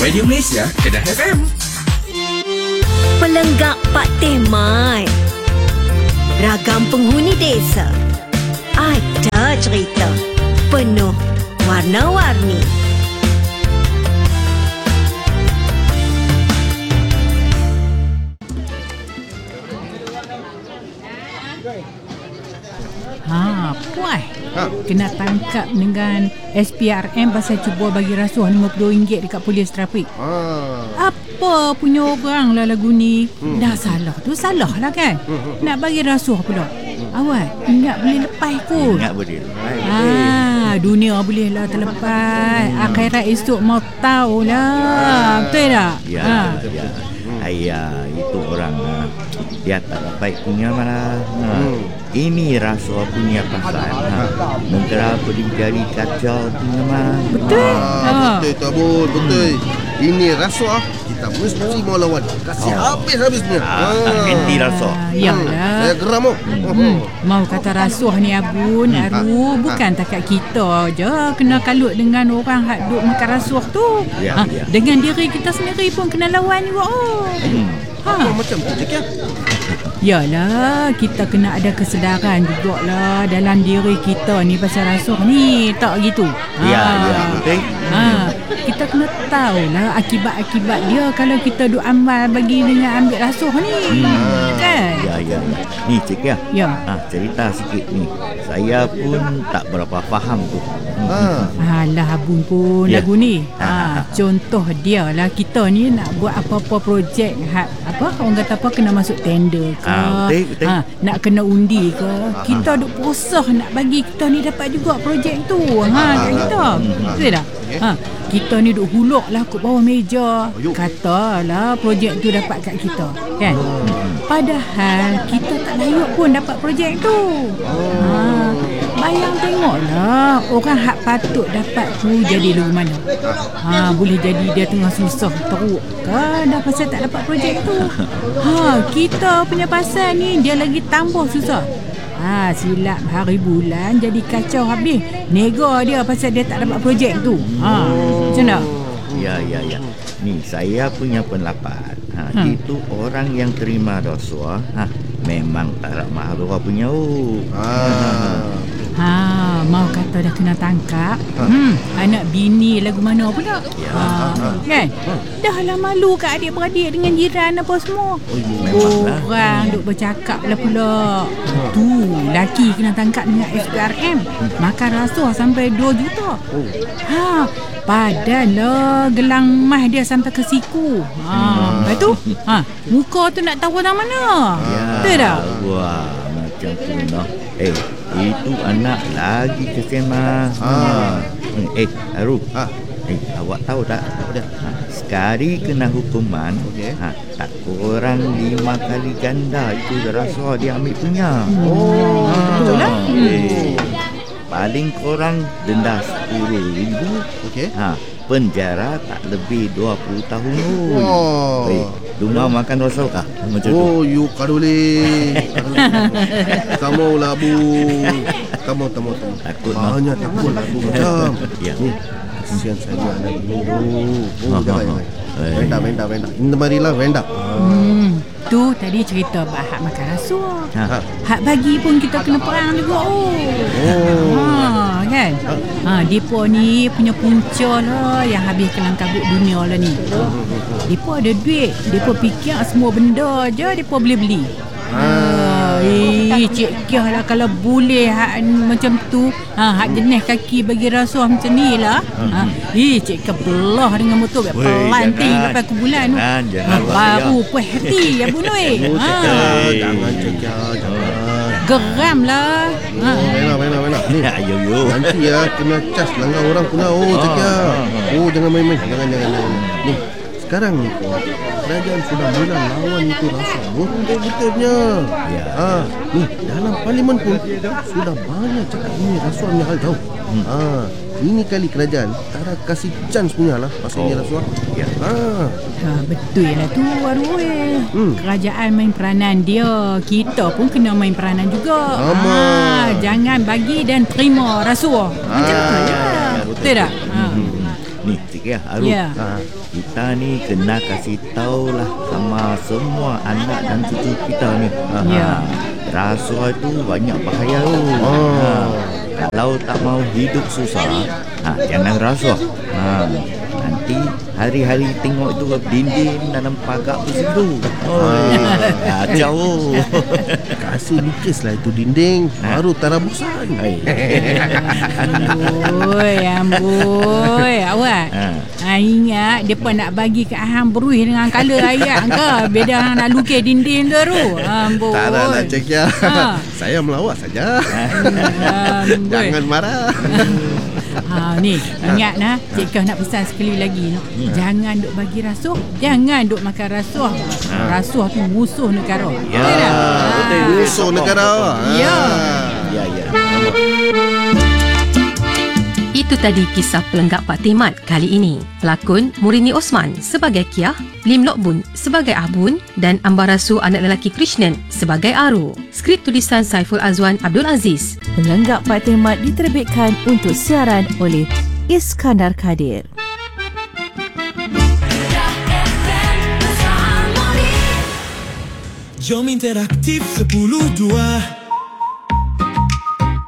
Radio Malaysia, Kedah FM. Pelenggak Pak Tehmat. Ragam penghuni desa. Ada cerita penuh warna-warni. Puai kena tangkap dengan SPRM pasal cuba bagi rasuah RM50 dekat polis trafik. Apa punya orang lah lagu ni. Dah salah tu salah lah kan. Nak bagi rasuah pula. Awak ingat boleh lepas kot. Ingat boleh lepas. Dunia boleh lah terlepas. Akhirat esok mau tahulah. Betul tak? Ya. Ayah itu orang dia tak baik punya malah. Ini rasuah punya pasal. Mentera boleh jadi kacau punya mah. Betul. Betul Tabul, betul. Ini rasuah kita mesti mau lawan. Kasih habis-habisnya. Ganti rasuah. Yalah. Saya geram Mau kata rasuah ni Abun, Aru, bukan takat kita je kena kalut dengan orang hak duk makan rasuah tu. Dengan diri kita sendiri pun kena lawan juga. Macam tu je kan? Yalah, kita kena ada kesedaran jugalah dalam diri kita ni pasal rasuah ni, tak gitu? Betul. Kita kena tahulah akibat-akibat dia kalau kita duk amal bagi dengan ambil rasuah ni. Kan? Ya. Ni cik ya. Ya. Cerita sikit ni. Saya pun tak berapa faham tu. Alah Abun pun lagu ni. Contoh dia lah, kita ni nak buat apa-apa projek apa orang kata apa kena masuk tender ke. Betul. Nak kena undi ke. Kita duk berusaha nak bagi kita ni dapat juga projek tu. Kat kita. Betul tak? Kita ni duk huluk lah kat bawah meja. Katalah projek tu dapat kat kita. Kan? Padahal kita tak layak pun dapat projek tu. Bayang tengoklah orang hak patut dapat tu jadi lagu mana. Boleh jadi dia tengah susah teruk kan dah pasal tak dapat projek tu. Kita punya pasal ni dia lagi tambah susah. Silap hari bulan jadi kacau habis. Nego dia pasal dia tak dapat projek tu. Macam mana? Ya. Ni saya punya pendapat. Itu orang yang terima rasuah memang tak ramah Allah punya. Mau kata dah kena tangkap. Anak bini lagu mana pula? Kan? Dah lah malu kat adik-beradik dengan jiran apa semua. Orang duk bercakap lah pula. Tu laki kena tangkap dengan SPRM. Makan rasuah sampai 2 juta. Padahal gelang mah dia sampai ke siku. Lepas tu muka tu nak tahu dah mana. Betul tak? Wah, macam tu noh. Itu anak lagi kesema. Aru. Awak tahu tak? Sekali kena hukuman, tak kurang 5 kali ganda itu rasuah dia ambil punya. Betul lah. Paling kurang denda RM10,000. Penjara tak lebih 20 tahun. Dunga makan rasuah kah? Macam tu. You kaduli. Kamu lah Bu. Kamu. Takut banyak takut lah Bu macam. Ni kesian saya anak ini. Jangan. Venda. இந்த மாதிரிலாம் வேண்டாம். Tu tadi cerita bahak makan rasuah. Hak bagi pun kita kena perang juga. Kan? Depa ni punya punca lah yang habis kelang kabut dunia lah ni. Depa ada duit, depa fikir semua benda je depa boleh beli. Cik Kiah lah kalau boleh hak macam tu, hak jenis kaki bagi rasuah macam ni lah. Cik Kiah belah dengan motor pelanting lepas ke bulan tu. Baru puas hati ya bunoi. Jangan Cik Kiah, jangan. Geram lah. Benar. Ni nanti kena cas langgar orang pula. Cik Kiah. Jangan main-main. Jangan. Ni sekarang ni kerajaan sudah mula lawan itu rasuah betul-betulnya. Ni dalam parlimen pun sudah banyak cakap ini rasuah punya hal tahu. Ini kali kerajaan tak ada kasih chance punya lah pasal ini rasuah. Betul lah tu Warui. Kerajaan main peranan dia, kita pun kena main peranan juga. Jangan bagi dan terima rasuah. Macam tu je. Betul tak? Ni sikit Arul. Ya. Kita ni kena kasih tahulah sama semua anak dan cucu kita ni. Ya. Rasuah itu banyak bahaya tu. Kalau tak mau hidup susah, jangan rasuah. Nanti hari-hari tengok itu dinding dalam pagar tu situ. Kacau. Kasih lukislah itu dinding, baru tarabusan. Amboi, awak. Ingat depa nak bagi kat hang beruih dengan color ayat ke? Beda hang nak lukis dinding tu. Amboi. Tak adalah Cik Kia. Saya melawat saja. Jangan marah. Ni ingat nah, Cik Kah nak pesan sekali lagi. Jangan duk bagi rasuah, jangan duk makan rasuah. Rasuah tu musuh negara. Musuh negara. Ya. Itu tadi kisah Pelenggak Pak Tehmat kali ini. Pelakon Murini Osman sebagai Kiah, Lim Lok Bun sebagai Abun dan Ambarasu anak lelaki Krishnan sebagai Aru. Skrip tulisan Saiful Azwan Abdul Aziz. Pelenggak Pak Tehmat diterbitkan untuk siaran oleh Iskandar Kadir. Jom interaktif 10-2